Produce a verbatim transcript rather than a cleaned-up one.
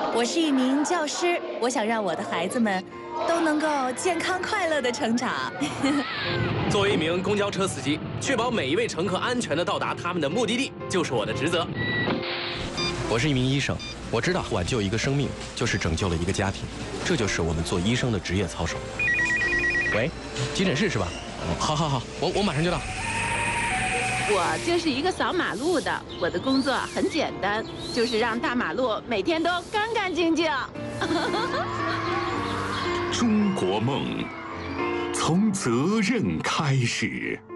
我是一名教师，我想让我的孩子们都能够健康快乐地成长。 作为一名公交车司机，确保每一位乘客安全地到达他们的目的地，就是我的职责。 我是一名医生，我知道挽救一个生命就是拯救了一个家庭，这就是我们做医生的职业操守。喂，急诊室是吧？好好好，我我马上就到。 我就是一个扫马路的，我的工作很简单，就是让大马路每天都干干净净。 中国梦，从责任开始。